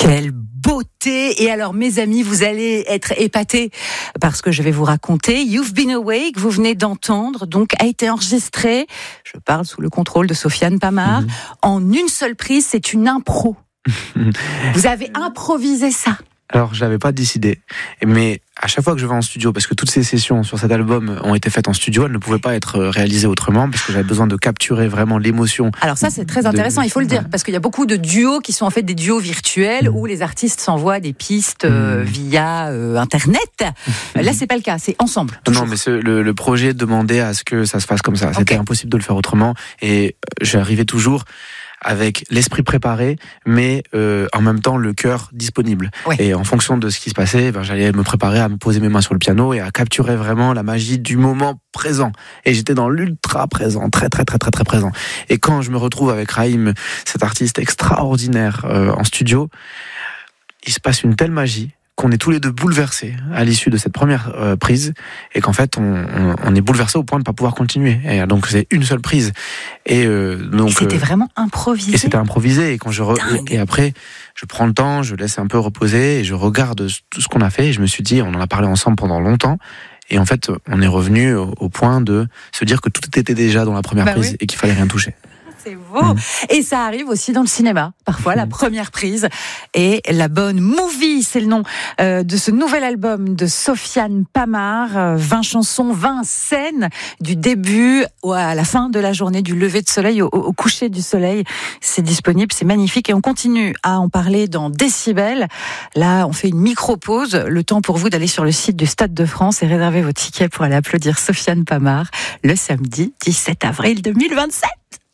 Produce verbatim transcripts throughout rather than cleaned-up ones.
Quelle beauté! Et alors, mes amis, vous allez être épatés par ce que je vais vous raconter. You've Been Away, que vous venez d'entendre, donc a été enregistré, je parle sous le contrôle de Sofiane Pamart, mmh. en une seule prise. C'est une impro. Vous avez improvisé ça? Alors, je l'avais pas décidé, mais à chaque fois que je vais en studio, parce que toutes ces sessions sur cet album ont été faites en studio, elles ne pouvaient pas être réalisées autrement, parce que j'avais besoin de capturer vraiment l'émotion. Alors ça, c'est très intéressant, de... il faut le dire, parce qu'il y a beaucoup de duos qui sont en fait des duos virtuels, mmh. où les artistes s'envoient des pistes euh, mmh. via euh, Internet. Mmh. Là, c'est pas le cas, c'est ensemble. Toujours. Non, mais ce, le, le projet demandait à ce que ça se fasse comme ça. C'était okay. impossible de le faire autrement, et j'arrivais toujours avec l'esprit préparé, mais euh, en même temps le cœur disponible. Ouais. Et en fonction de ce qui se passait, ben, j'allais me préparer à me poser mes mains sur le piano et à capturer vraiment la magie du moment présent. Et j'étais dans l'ultra présent, très très très très très présent. Et quand je me retrouve avec Raïm, cet artiste extraordinaire euh, en studio, il se passe une telle magie qu'on est tous les deux bouleversés à l'issue de cette première euh, prise, et qu'en fait on, on, on est bouleversés au point de ne pas pouvoir continuer. Et donc c'est une seule prise. Et euh, donc et c'était euh, vraiment improvisé. Et c'était improvisé. Et quand je re... et, et après je prends le temps, je laisse un peu reposer et je regarde tout ce qu'on a fait. Et je me suis dit, on en a parlé ensemble pendant longtemps. Et en fait, on est revenu au, au point de se dire que tout était déjà dans la première bah prise oui. et qu'il fallait rien toucher. C'est beau. Mmh. Et ça arrive aussi dans le cinéma. Parfois, mmh. la première prise est la bonne. Movie, c'est le nom euh, de ce nouvel album de Sofiane Pamart. Euh, vingt chansons, vingt scènes du début à la fin de la journée, du lever de soleil au, au coucher du soleil. C'est disponible, c'est magnifique. Et on continue à en parler dans Décibel. Là, on fait une micro-pause. Le temps pour vous d'aller sur le site du Stade de France et réserver vos tickets pour aller applaudir Sofiane Pamart le samedi dix-sept avril deux mille vingt-sept.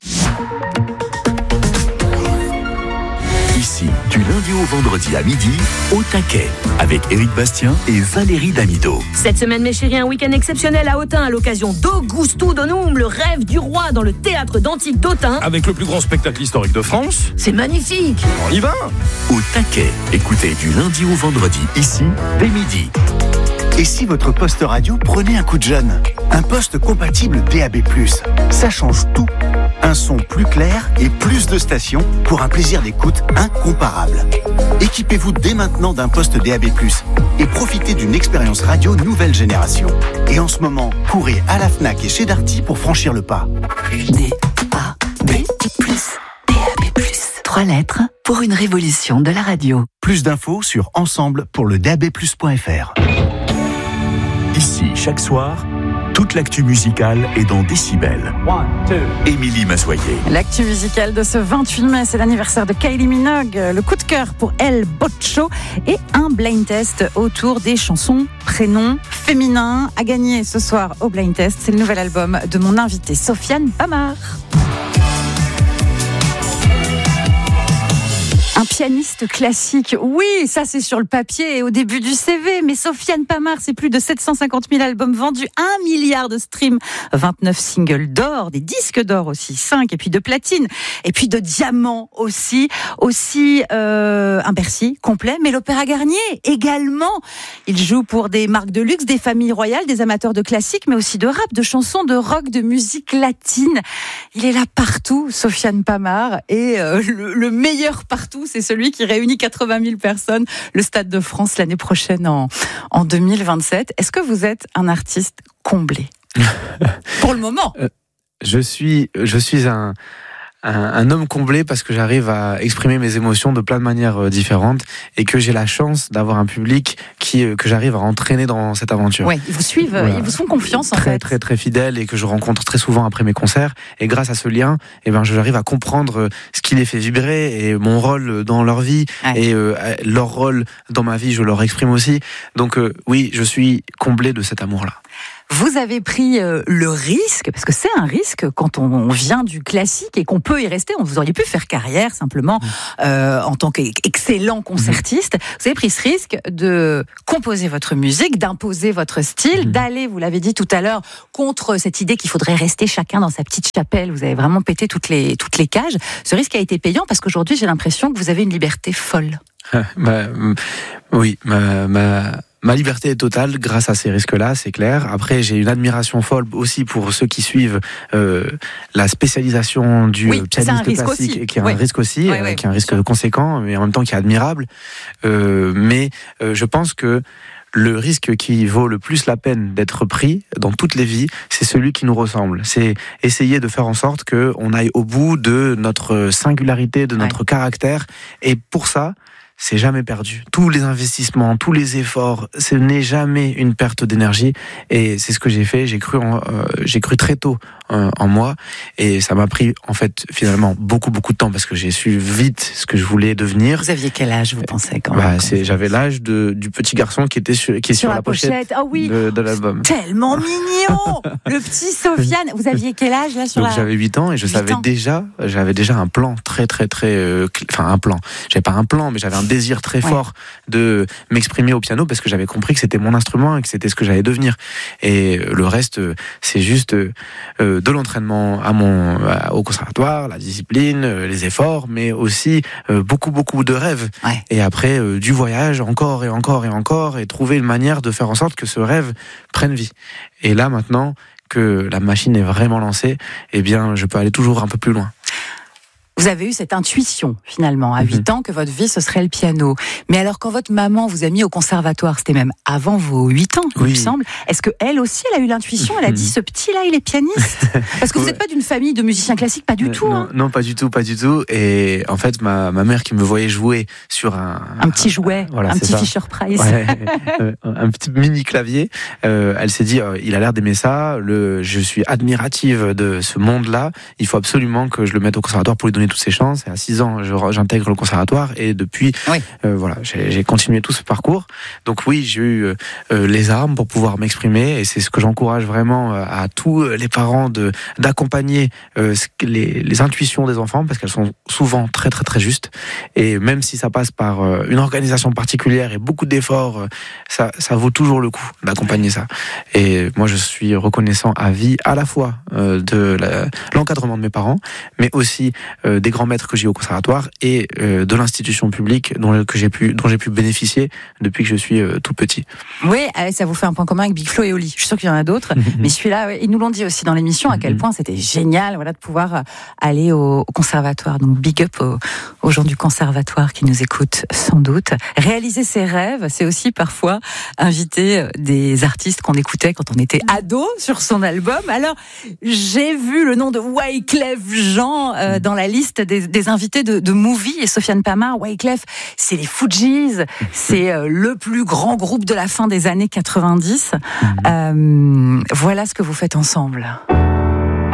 Ici, du lundi au vendredi à midi, au taquet, avec Éric Bastien et Valérie Damido. Cette semaine, mes chéris, un week-end exceptionnel à Autun à l'occasion d'Augusto Donum, le rêve du roi dans le théâtre d'Antique d'Autun. Avec le plus grand spectacle historique de France. C'est magnifique. On y va. Au taquet, écoutez du lundi au vendredi, ici, dès midi. Et si votre poste radio prenait un coup de jeune? Un poste compatible D A B plus, ça change tout. Un son plus clair et plus de stations pour un plaisir d'écoute incomparable. Équipez-vous dès maintenant d'un poste D A B plus et profitez d'une expérience radio nouvelle génération. Et en ce moment, courez à la Fnac et chez Darty pour franchir le pas. D A B plus, D A B plus. Trois lettres pour une révolution de la radio. Plus d'infos sur ensemble pour le D A B plus point F R. Ici, chaque soir, toute l'actu musicale est dans Décibel. Émilie Massoyer. L'actu musicale de ce vingt-huit mai, c'est l'anniversaire de Kylie Minogue. Le coup de cœur pour El Boccio et un blind test autour des chansons prénoms féminins à gagner ce soir au blind test. C'est le nouvel album de mon invité Sofiane Pamart. Un pianiste classique, oui, ça c'est sur le papier et au début du C V, mais Sofiane Pamart, c'est plus de sept cent cinquante mille albums vendus, un milliard de streams, vingt-neuf singles d'or, des disques d'or aussi, cinq, et puis de platine, et puis de diamants aussi, aussi euh, un Bercy complet, mais l'Opéra Garnier également. Il joue pour des marques de luxe, des familles royales, des amateurs de classiques, mais aussi de rap, de chansons, de rock, de musique latine. Il est là partout, Sofiane Pamart, et euh, le, le meilleur partout, c'est celui qui réunit quatre-vingt mille personnes, le Stade de France l'année prochaine en, en deux mille vingt-sept. Est-ce que vous êtes un artiste comblé? Pour le moment. Euh, je suis, je suis un, un, un homme comblé parce que j'arrive à exprimer mes émotions de plein de manières euh, différentes et que j'ai la chance d'avoir un public qui, euh, que j'arrive à entraîner dans cette aventure. Ouais, ils vous suivent, voilà. Ils vous font confiance très, en fait. Très, très, très fidèles et que je rencontre très souvent après mes concerts. Et grâce à ce lien, eh ben, j'arrive à comprendre ce qui les fait vibrer et mon rôle dans leur vie ouais. et euh, leur rôle dans ma vie, je leur exprime aussi. Donc euh, oui, je suis comblé de cet amour-là. Vous avez pris euh, le risque, parce que c'est un risque quand on, on vient du classique et qu'on peut y rester. Vous auriez pu faire carrière simplement euh, en tant qu'excellent concertiste. Vous avez pris ce risque de composer votre musique, d'imposer votre style, mmh. d'aller, vous l'avez dit tout à l'heure, contre cette idée qu'il faudrait rester chacun dans sa petite chapelle. Vous avez vraiment pété toutes les, toutes les cages. Ce risque a été payant parce qu'aujourd'hui, j'ai l'impression que vous avez une liberté folle. ma, oui, ma... ma... ma liberté est totale grâce à ces risques-là, c'est clair. Après, j'ai une admiration folle aussi pour ceux qui suivent euh, la spécialisation du oui, pianiste classique, aussi. qui a oui. un risque aussi, oui, euh, oui, qui a un risque sûr. conséquent, mais en même temps qui est admirable. Euh, mais euh, je pense que le risque qui vaut le plus la peine d'être pris dans toutes les vies, c'est celui qui nous ressemble. C'est essayer de faire en sorte qu'on aille au bout de notre singularité, de notre ouais. caractère. Et pour ça, c'est jamais perdu. Tous les investissements, tous les efforts, ce n'est jamais une perte d'énergie. Et c'est ce que j'ai fait. J'ai cru, en, euh, j'ai cru très tôt euh, en moi. Et ça m'a pris, en fait, finalement, beaucoup, beaucoup de temps parce que j'ai su vite ce que je voulais devenir. Vous aviez quel âge, vous pensez quand même bah, c'est, J'avais l'âge de, du petit garçon qui était sur, qui est sur, sur la, la pochette, pochette. Oh, oui. de, de l'album. Tellement mignon. Le petit Sofiane. Vous aviez quel âge là sur Donc, la... j'avais huit ans et je savais ans. déjà, j'avais déjà un plan très, très, très, euh, enfin un plan. J'avais pas un plan, mais j'avais un désir très ouais. fort de m'exprimer au piano parce que j'avais compris que c'était mon instrument et que c'était ce que j'allais devenir. Et le reste, c'est juste euh, de l'entraînement à mon, à, au conservatoire, la discipline, euh, les efforts, mais aussi euh, beaucoup, beaucoup de rêves. Ouais. Et après, euh, du voyage encore et encore et encore et trouver une manière de faire en sorte que ce rêve prenne vie. Et là, maintenant que la machine est vraiment lancée, eh bien, je peux aller toujours un peu plus loin. Vous avez eu cette intuition, finalement, à huit ans, que votre vie, ce serait le piano. Mais alors, quand votre maman vous a mis au conservatoire, c'était même avant vos huit ans, oui. il me semble. Est-ce qu'elle aussi, elle a eu l'intuition? Elle a dit, ce petit-là, il est pianiste? Parce que vous n'êtes ouais. pas d'une famille de musiciens classiques, pas du euh, tout. Non, hein. non, pas du tout, pas du tout. Et en fait, ma, ma mère qui me voyait jouer sur un... Un petit jouet, un, voilà, un petit ça. Fisher-Price. Ouais, euh, un petit mini-clavier. Euh, elle s'est dit, euh, il a l'air d'aimer ça. Le, je suis admirative de ce monde-là. Il faut absolument que je le mette au conservatoire pour lui donner toutes ses chances. Et à six ans, je, j'intègre le conservatoire et depuis, oui. euh, voilà, j'ai, j'ai continué tout ce parcours. Donc oui, j'ai eu euh, les armes pour pouvoir m'exprimer et c'est ce que j'encourage vraiment à tous les parents de d'accompagner euh, les, les intuitions des enfants parce qu'elles sont souvent très très très justes. Et même si ça passe par euh, une organisation particulière et beaucoup d'efforts, euh, ça ça vaut toujours le coup d'accompagner ça. Et moi, je suis reconnaissant à vie à la fois euh, de la, l'encadrement de mes parents, mais aussi euh, des grands maîtres que j'ai au conservatoire et euh, de l'institution publique dont, que j'ai pu, dont j'ai pu bénéficier depuis que je suis euh, tout petit. Oui, ça vous fait un point commun avec Big Flo et Oli. Je suis sûr qu'il y en a d'autres, mm-hmm. mais celui-là, ils nous l'ont dit aussi dans l'émission, à quel mm-hmm. point c'était génial voilà, de pouvoir aller au, au conservatoire. Donc big up aux, aux gens du conservatoire qui nous écoutent sans doute. Réaliser ses rêves, c'est aussi parfois inviter des artistes qu'on écoutait quand on était ado sur son album. Alors, j'ai vu le nom de Wyclef Jean euh, dans la liste des des invités de, de Movie et Sofiane Pamart. Wyclef, c'est les Fujis, c'est euh, le plus grand groupe de la fin des années quatre-vingt-dix. Mmh. Euh, voilà ce que vous faites ensemble.